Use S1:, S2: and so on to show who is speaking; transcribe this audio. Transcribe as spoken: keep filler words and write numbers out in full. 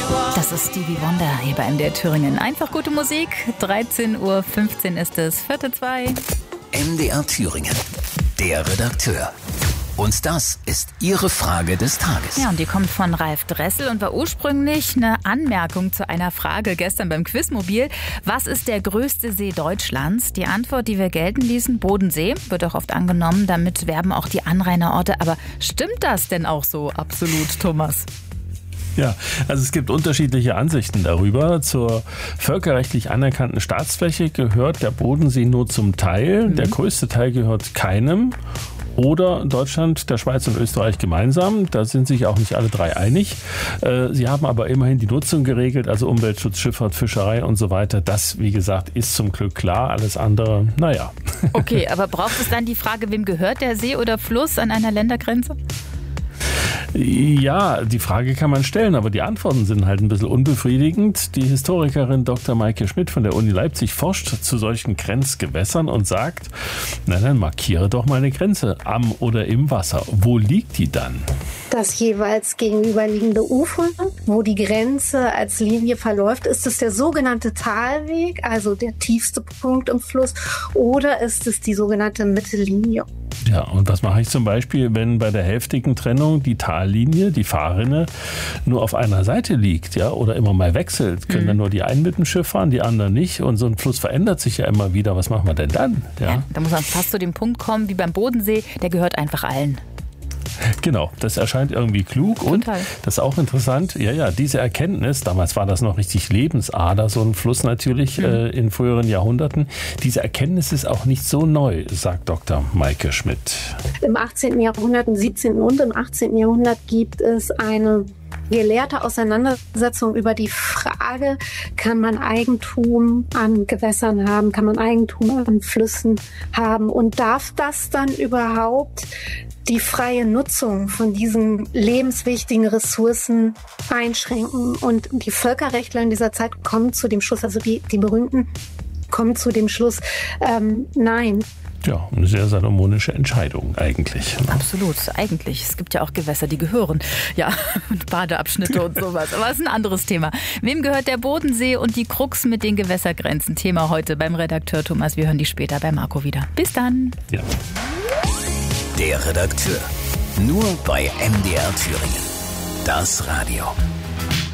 S1: Das ist Stevie Wonder hier bei M D R Thüringen. Einfach gute Musik. dreizehn Uhr fünfzehn ist es, Viertel zwei.
S2: M D R Thüringen, der Redakteur. Und das ist Ihre Frage des Tages.
S1: Ja, und die kommt von Ralf Dressel und war ursprünglich eine Anmerkung zu einer Frage gestern beim Quizmobil. Was ist der größte See Deutschlands? Die Antwort, die wir gelten ließen, Bodensee, wird auch oft angenommen. Damit werben auch die Anrainerorte. Aber stimmt das denn auch so absolut, Thomas?
S3: Ja, also es gibt unterschiedliche Ansichten darüber. Zur völkerrechtlich anerkannten Staatsfläche gehört der Bodensee nur zum Teil. Mhm. Der größte Teil gehört keinem. Oder Deutschland, der Schweiz und Österreich gemeinsam. Da sind sich auch nicht alle drei einig. Sie haben aber immerhin die Nutzung geregelt, also Umweltschutz, Schifffahrt, Fischerei und so weiter. Das, wie gesagt, ist zum Glück klar. Alles andere, naja.
S1: Okay, aber braucht es dann die Frage, wem gehört der See oder Fluss an einer Ländergrenze?
S3: Ja, die Frage kann man stellen, aber die Antworten sind halt ein bisschen unbefriedigend. Die Historikerin Doktor Maike Schmidt von der Uni Leipzig forscht zu solchen Grenzgewässern und sagt, na dann markiere doch mal eine Grenze am oder im Wasser. Wo liegt die dann?
S4: Das jeweils gegenüberliegende Ufer, wo die Grenze als Linie verläuft, ist es der sogenannte Talweg, also der tiefste Punkt im Fluss, oder ist es die sogenannte Mittellinie?
S3: Ja, und was mache ich zum Beispiel, wenn bei der hälftigen Trennung die Tallinie, die Fahrrinne, nur auf einer Seite liegt, ja, oder immer mal wechselt? Können mhm. dann nur die einen mit dem Schiff fahren, die anderen nicht? Und so ein Fluss verändert sich ja immer wieder. Was machen wir denn dann? Ja,
S1: ja, da muss man fast zu dem Punkt kommen, wie beim Bodensee, der gehört einfach allen.
S3: Genau, das erscheint irgendwie klug.
S1: Total.
S3: Und das ist auch interessant, ja, ja, diese Erkenntnis, damals war das noch richtig Lebensader, so ein Fluss natürlich mhm. äh, in früheren Jahrhunderten, diese Erkenntnis ist auch nicht so neu, sagt Doktor Maike Schmidt.
S4: Im achtzehnten Jahrhundert, im siebzehnten und im achtzehnten Jahrhundert gibt es eine gelehrte Auseinandersetzung über die Frage, kann man Eigentum an Gewässern haben, kann man Eigentum an Flüssen haben und darf das dann überhaupt die freie Nutzung von diesen lebenswichtigen Ressourcen einschränken? Und die Völkerrechtler in dieser Zeit kommen zu dem Schluss, also die, die Berühmten kommen zu dem Schluss, ähm, nein.
S3: Ja, eine sehr salomonische Entscheidung eigentlich.
S1: Absolut, eigentlich. Es gibt ja auch Gewässer, die gehören. Ja, Badeabschnitte und sowas. Aber das ist ein anderes Thema. Wem gehört der Bodensee und die Krux mit den Gewässergrenzen? Thema heute beim Redakteur Thomas. Wir hören die später bei Marco wieder. Bis dann.
S3: Ja.
S2: Der Redakteur. Nur bei M D R Thüringen. Das Radio.